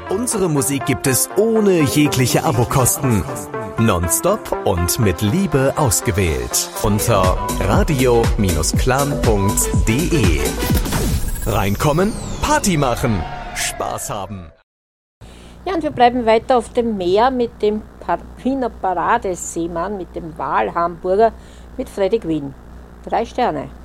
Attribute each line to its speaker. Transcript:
Speaker 1: Unsere Musik gibt es ohne jegliche Abokosten. Nonstop und mit Liebe ausgewählt. Unter radio-clan.de. Reinkommen, Party machen, Spaß haben.
Speaker 2: Ja, und wir bleiben weiter auf dem Meer mit dem Wiener Paradeseemann, mit dem Walhamburger, mit Freddy Quinn. 3 Sterne.